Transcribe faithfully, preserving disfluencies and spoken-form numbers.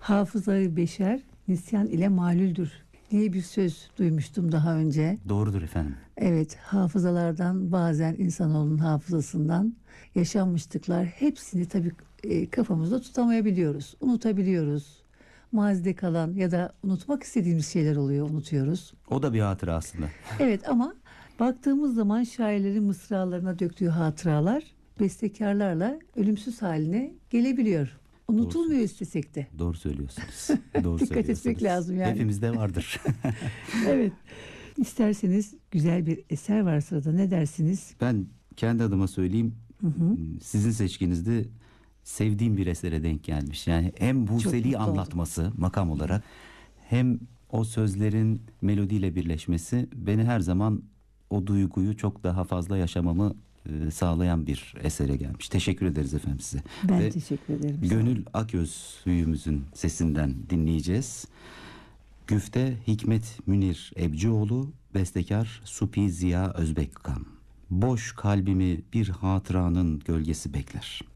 Hafızayı beşer nisyan ile malüldür diye bir söz duymuştum daha önce. Doğrudur efendim. Evet, hafızalardan, bazen insanoğlunun hafızasından yaşanmışlıklar hepsini tabii e, kafamızda tutamayabiliyoruz, unutabiliyoruz. Mazide kalan ya da unutmak istediğimiz şeyler oluyor, unutuyoruz. O da bir hatıra aslında. Evet, ama baktığımız zaman şairlerin mısralarına döktüğü hatıralar bestekarlarla ölümsüz haline gelebiliyor. Unutulmuyor istesek de. Doğru söylüyorsunuz. Doğru Dikkat söylüyorsunuz. etmek lazım yani. Hepimizde vardır. Evet. İsterseniz güzel bir eser var sırada. Ne dersiniz? Ben kendi adıma söyleyeyim. Hı hı. Sizin seçkinizde sevdiğim bir esere denk gelmiş. Yani hem Buse'liği anlatması makam olarak, hem o sözlerin melodiyle birleşmesi beni her zaman o duyguyu çok daha fazla yaşamamı e, sağlayan bir esere gelmiş. Teşekkür ederiz efendim size. Ben Ve teşekkür ederim. Gönül Aköz hüyümüzün sesinden dinleyeceğiz. Güfte Hikmet Münir Ebcioğlu, bestekar Supi Ziya Özbekkan. Boş kalbimi bir hatıranın gölgesi bekler.